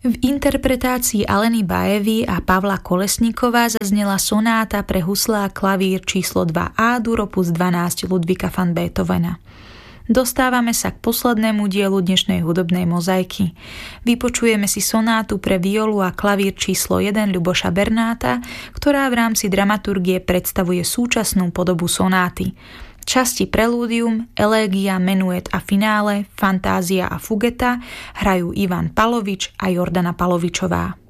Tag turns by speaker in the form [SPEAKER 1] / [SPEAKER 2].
[SPEAKER 1] V interpretácii Aleny Bajevy a Pavla Kolesníková zaznela sonáta pre huslá klavír číslo 2 A-dur opus 12 Ludvíka van Beethovena. Dostávame sa k poslednému dielu dnešnej hudobnej mozaiky. Vypočujeme si sonátu pre violu a klavír číslo 1 Ľuboša Bernáta, ktorá v rámci dramaturgie predstavuje súčasnú podobu sonáty. Časti prelúdium, elégia, menuet a finále, fantázia a fugeta hrajú Ivan Palovič a Jordana Palovičová.